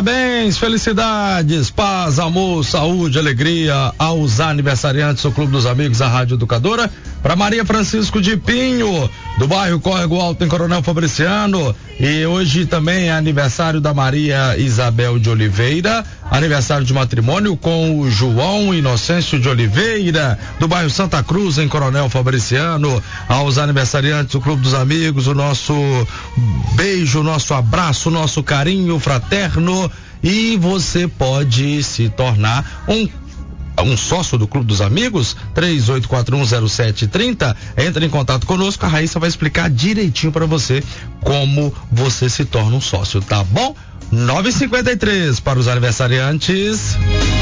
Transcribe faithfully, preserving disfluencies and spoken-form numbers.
Parabéns, felicidades, paz, amor, saúde, alegria aos aniversariantes do Clube dos Amigos da Rádio Educadora. Para Maria Francisco de Pinho, do bairro Córrego Alto, em Coronel Fabriciano. E hoje também é aniversário da Maria Isabel de Oliveira, aniversário de matrimônio com o João Inocêncio de Oliveira, do bairro Santa Cruz, em Coronel Fabriciano. Aos aniversariantes do Clube dos Amigos, o nosso beijo, o nosso abraço, o nosso carinho fraterno. E você pode se tornar um um sócio do Clube dos Amigos, três oito quatro um zero sete três zero. Entra em contato conosco, a Raíssa vai explicar direitinho para você como você se torna um sócio, tá bom? nove e cinquenta e três para os aniversariantes.